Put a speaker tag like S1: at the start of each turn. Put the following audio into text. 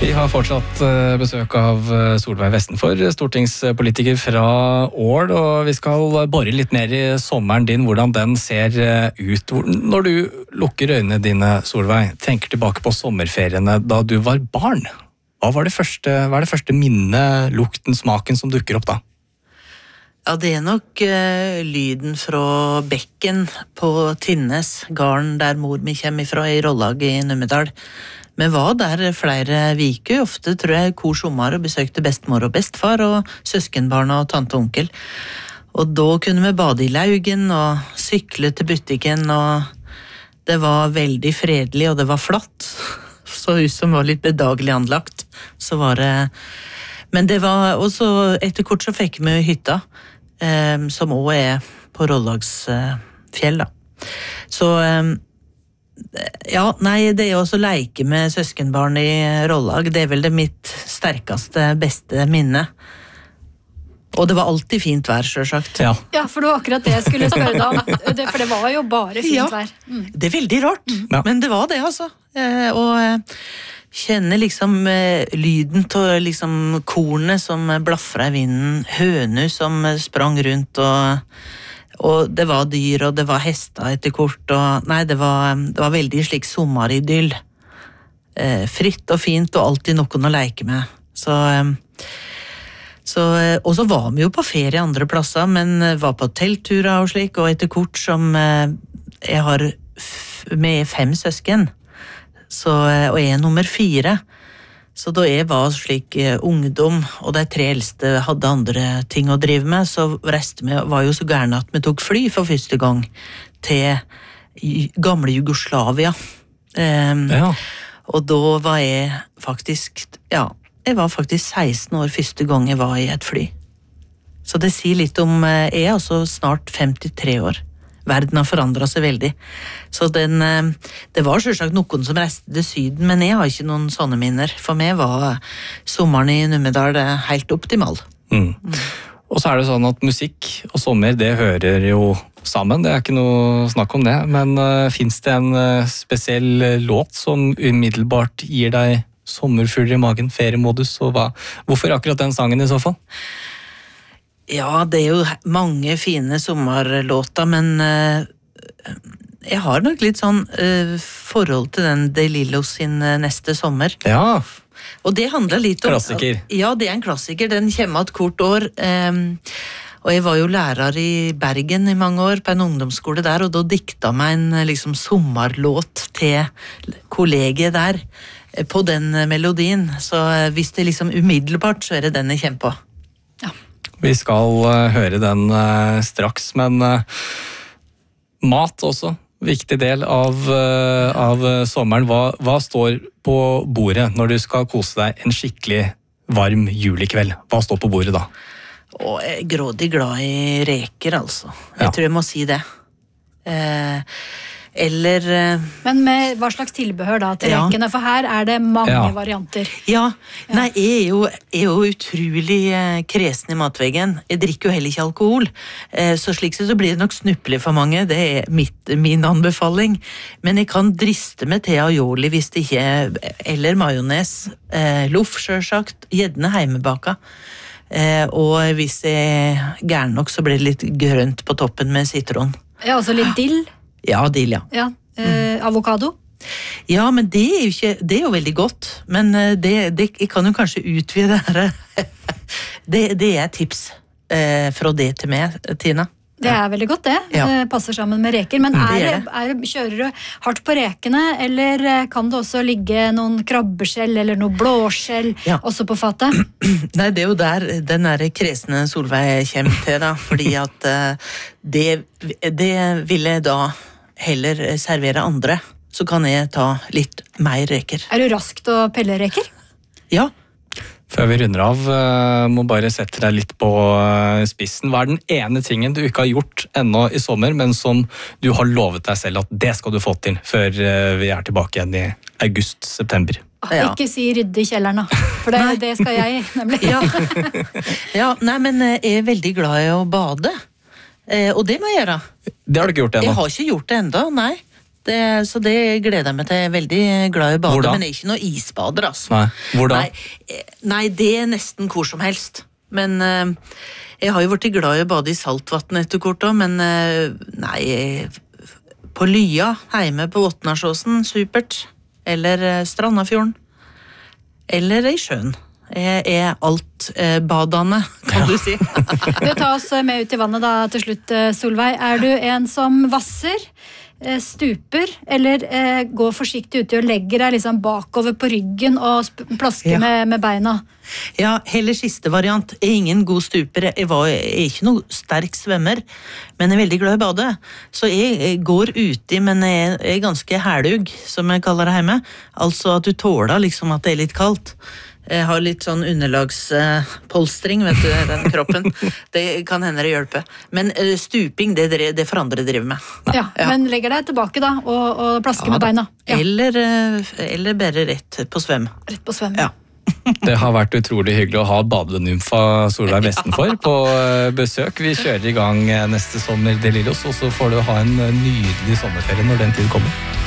S1: Vi har fortsatt besøk av Solveig Vestenfor, stortingspolitiker fra Ål, og vi skal bore litt mer i sommeren din, hvordan den ser ut. Når du lukker øynene dine, Solveig, tenker tilbake på sommerferiene da du var barn, hva er det første minnet, lukten, smaken som dukker opp da?
S2: Ja, det nok lyden fra bekken på Tinnes, garden der mor mi kommer ifra i Rollag i Numedal. Vi var der flere viker, ofte tror jeg kor sommer, og besøkte bestemor og bestfar og søskenbarn og tante og onkel. Og da kunne vi bade i laugen og sykle til butikken, og det var veldig fredelig, og det var flatt. Så hus som var litt bedagelig anlagt, så var det... Men det var også, etter kort så fikk vi hytta, som også på Rollagsfjell da. Så... Ja, nei, det også leke med søskenbarn i Rollag, det vel det mitt sterkeste, beste minne. Og det var alltid fint vær, selvsagt.
S3: Ja, for det var akkurat det jeg skulle spørre deg om, for det var jo bare fint vær.
S2: Det veldig rart, men det var det altså. Og kjenne liksom lyden til liksom kornet som blaffra i vinden, hønu som sprang rundt og det var dyr, og det var hester etter kort, og nei, det var veldig slik sommeridyll. Fritt og fint, og alltid noen å leke med. Og så var vi jo på ferie andre plasser, men var på teltturer og slik, og etter kort som jeg har med 5 søsken, og jeg nummer 4. Så da jeg var slik ungdom, og de 3 eldste hadde andre ting å drive med, så resten var jo så gærne at vi tok fly for første gang til gamle Jugoslavia. Og da var jeg faktisk 16 år første gang jeg var i et fly. Så det sier litt om, jeg er altså snart 53 år. Verden har forandret seg veldig. Så det var selvsagt noen som reiste til Syden, men jeg har ikke noen sånne minner. For meg var sommeren i Numedal helt optimal.
S1: Og så er det sånn at musikk og sommer, det hører jo sammen. Det er ikke noe snakk om det. Men finnes det en spesiell låt som umiddelbart gir deg sommerfugler i magen, feriemodus, og hvorfor akkurat den sangen i så fall?
S2: Ja, det er jo mange fine sommerlåter, men jeg har nok litt sånn forhold til den De Lillos sin Neste sommer.
S1: Ja,
S2: og det handler litt om...
S1: Klassiker.
S2: Ja, det er en klassiker. Den kommer et kort år. Og jeg var jo lærer i Bergen i mange år, på en ungdomsskole der, og da dikta meg en liksom sommerlåt til kollegiet der, på den melodien. Så hvis det liksom umiddelbart, så er det den jeg kommer på.
S1: Vi skal høre den straks, men mat også, viktig del av sommeren. Hva står på bordet når du skal kose deg en skikkelig varm julikveld? Hva står på bordet da?
S2: Jeg er grådig glad i reker, altså. Jeg tror jeg må si det.
S3: Men med hva slags tilbehør da til rekene? For her er det mange varianter.
S2: Nei, jeg er jo utrolig kresen i matveggen. Jeg drikker jo heller ikke alkohol. Så slik så blir det nok snuppelig for mange. Det er min anbefaling. Men jeg kan driste meg til aioli hvis det ikke eller majones. Loff, selvsagt. Gjerne heimebaka. Og hvis jeg er gæren nok, så blir det litt grønt på toppen med sitron.
S3: Ja, altså litt dill?
S2: Ja, dill, ja.
S3: Avokado?
S2: Ja, men det er jo veldig godt. Men jeg kan jo kanskje utvide det. Det er et tips fra det til meg, Tina.
S3: Det er veldig godt det. Det passer sammen med reker. Men kjører du hardt på rekene, eller kan det også ligge noen krabbeskjell eller noe blåskjell også på fatet?
S2: Nei, det er jo der den kresne Solveig kommer til da, fordi at det vil jeg da heller servere andre, så kan jeg ta litt mer reker.
S3: Er du rask til å pelle reker?
S2: Ja.
S1: Før vi runder av, må bare sette deg litt på spissen. Hva er den ene tingen du ikke har gjort ennå i sommer, men som du har lovet deg selv at det skal du få til før vi er tilbake igjen i august-september?
S3: Ikke si rydde i kjelleren da, for det skal jeg nemlig.
S2: Nei, men jeg er veldig glad i å bade. Og det må jeg gjøre.
S1: Det har du ikke gjort ennå?
S2: Jeg har ikke gjort det enda, nei. Så det gleder jeg meg til. Jeg er veldig glad i å bade,
S1: Hvor da?
S2: men jeg er ikke noe isbader, altså.
S1: Nei, hvor da?
S2: Nei, det er nesten hvor som helst. Men jeg har jo vært glad i å bade i saltvann etter kort også, men nei, på Lya, hjemme på Våtnarsåsen, supert. Eller Strandafjorden. Eller i sjøen. Jeg er altbadende, kan du si.
S3: Du tar oss med ut i vannet da til slutt, Solveig. Er du en som vasser, stuper, eller går forsiktig uti og legger deg liksom bakover på ryggen og plasker med beina?
S2: Ja, heller siste variant. Jeg er ingen god stuper. Jeg er ikke noe sterk svømmer, men jeg er veldig glad i bade. Så jeg går uti, men jeg er ganske hælug, som jeg kaller det hjemme. Altså at du tåler liksom at det er litt kaldt. Jeg har litt sånn underlagspolstring, vet du, den kroppen. Det kan hende det hjelper. Men stuping, det får andre drive med.
S3: Ja, men legger deg tilbake da, og plasker med beina. Ja.
S2: Eller bare rett på svøm.
S3: Rett på svøm.
S2: Ja.
S1: Det har vært utrolig hyggelig å ha badenymfa Solveig Vestenfor på besøk. Vi kjører i gang neste sommer, De Lillos, og så får du ha en nydelig sommerferie når den tid kommer.